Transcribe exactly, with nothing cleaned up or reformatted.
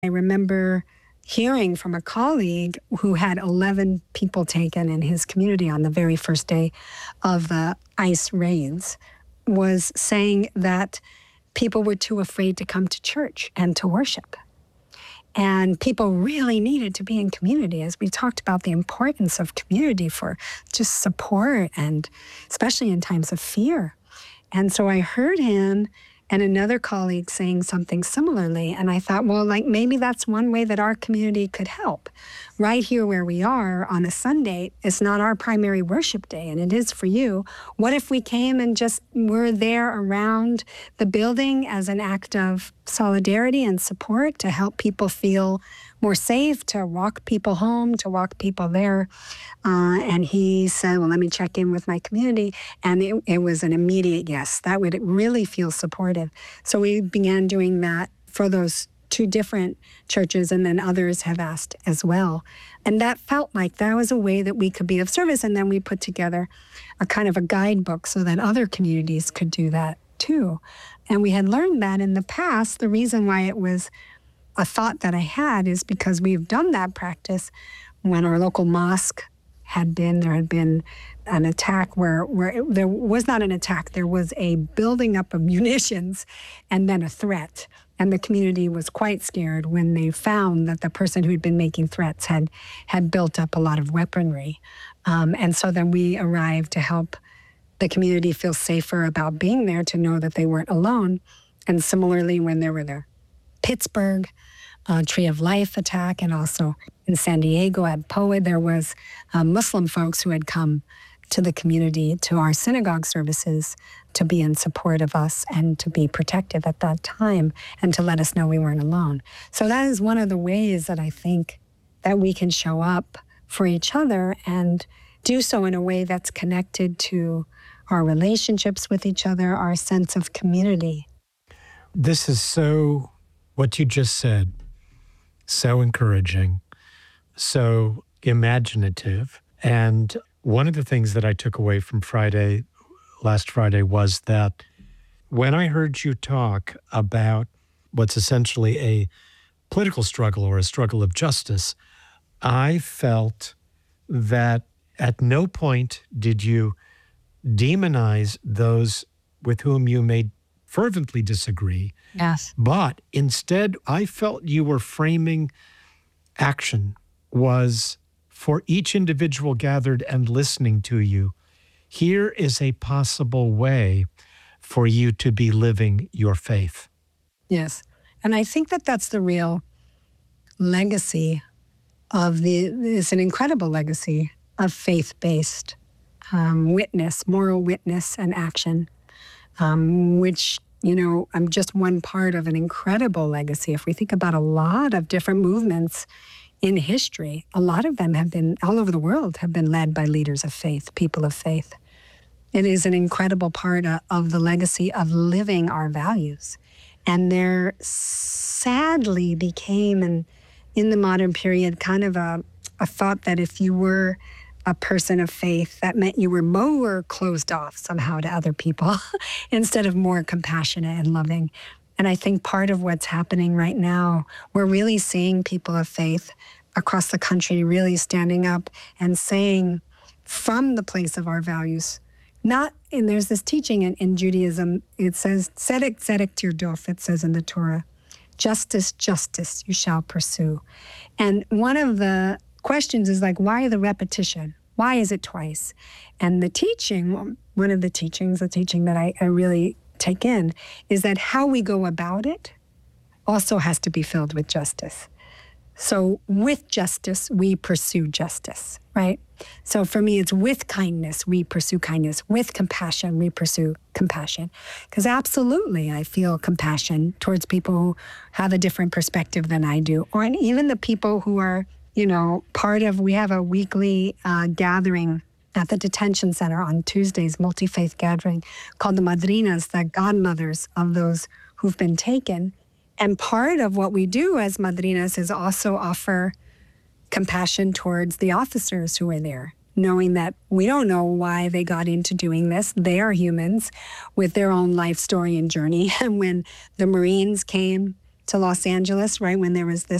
I remember hearing from a colleague who had eleven people taken in his community on the very first day of the ICE raids, was saying that people were too afraid to come to church and to worship. And people really needed to be in community, as we talked about the importance of community for just support, and especially in times of fear. And so I heard him and another colleague saying something similarly. And I thought, well, like maybe that's one way that our community could help. Right here where we are on a Sunday, it's not our primary worship day, and it is for you. What if we came and just were there around the building as an act of solidarity and support to help people feel more safe, to walk people home, to walk people there? Uh, and he said, well, let me check in with my community. And it, it was an immediate yes. That would really feel supportive. So we began doing that for those two different churches, and then others have asked as well. And that felt like that was a way that we could be of service. And then we put together a kind of a guidebook so that other communities could do that too. And we had learned that in the past. The reason why it was a thought that I had is because we've done that practice when our local mosque had been, there had been an attack where, where it, there was not an attack, there was a building up of munitions and then a threat. And the community was quite scared when they found that the person who'd been making threats had, had built up a lot of weaponry. Um, and so then we arrived to help the community feel safer about being there, to know that they weren't alone. And similarly, when there were the Pittsburgh uh, Tree of Life attack, and also in San Diego at P O E, there was uh, Muslim folks who had come to the community, to our synagogue services, to be in support of us and to be protective at that time, and to let us know we weren't alone. So that is one of the ways that I think that we can show up for each other, and do so in a way that's connected to our relationships with each other, our sense of community. This is so, what you just said, so encouraging, so imaginative. And one of the things that I took away from Friday, last Friday, was that when I heard you talk about what's essentially a political struggle or a struggle of justice, I felt that at no point did you demonize those with whom you may fervently disagree. Yes. But instead, I felt you were framing action was for each individual gathered and listening to you. Here is a possible way for you to be living your faith. Yes. And I think that that's the real legacy of the, it's an incredible legacy of faith-based um, witness, moral witness and action, um, which, you know, I'm just one part of an incredible legacy. If we think about a lot of different movements in history, a lot of them have been, all over the world, have been led by leaders of faith, people of faith. It is an incredible part of, of the legacy of living our values. And there sadly became, an, in the modern period, kind of a, a thought that if you were a person of faith, that meant you were more closed off somehow to other people instead of more compassionate and loving. And I think part of what's happening right now, we're really seeing people of faith across the country really standing up and saying from the place of our values, not, and there's this teaching in, in Judaism, it says, tzedek, tzedek tirdof, it says in the Torah, justice, justice you shall pursue. And one of the questions is like, why the repetition? Why is it twice? And the teaching, one of the teachings, the teaching that I, I really take in, is that how we go about it also has to be filled with justice. So with justice, we pursue justice, right? So for me, it's with kindness, we pursue kindness. With compassion, we pursue compassion. Because absolutely, I feel compassion towards people who have a different perspective than I do, or even the people who are, you know, part of, we have a weekly uh, gathering at the detention center on Tuesdays, multi-faith gathering called the Madrinas, the godmothers of those who've been taken. And part of what we do as Madrinas is also offer compassion towards the officers who are there, knowing that we don't know why they got into doing this. They are humans with their own life story and journey. And when the Marines came to Los Angeles, right, when there was this